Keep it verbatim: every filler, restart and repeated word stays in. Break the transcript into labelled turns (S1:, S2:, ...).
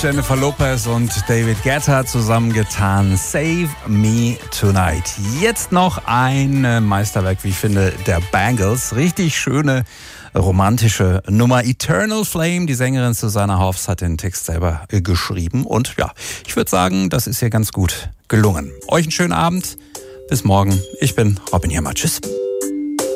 S1: Jennifer Lopez und David Guetta zusammengetan. Save Me Tonight. Jetzt noch ein Meisterwerk, wie ich finde, der Bangles. Richtig schöne romantische Nummer. Eternal Flame, die Sängerin Susanna Hoffs hat den Text selber geschrieben. Und ja, ich würde sagen, das ist ihr ganz gut gelungen. Euch einen schönen Abend. Bis morgen. Ich bin Robin Jammer. Tschüss.